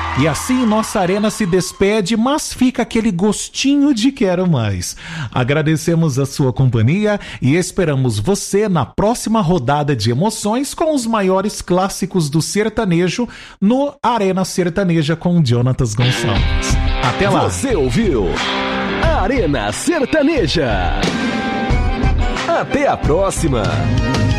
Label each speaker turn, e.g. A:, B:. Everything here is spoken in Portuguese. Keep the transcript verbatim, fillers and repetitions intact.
A: E assim nossa arena se despede, mas fica aquele gostinho de quero mais. Agradecemos a sua companhia e esperamos você na próxima rodada de emoções com os maiores clássicos do sertanejo no Arena Sertaneja com Jonatas Gonçalves. Até lá!
B: Você ouviu Arena Sertaneja. Até a próxima!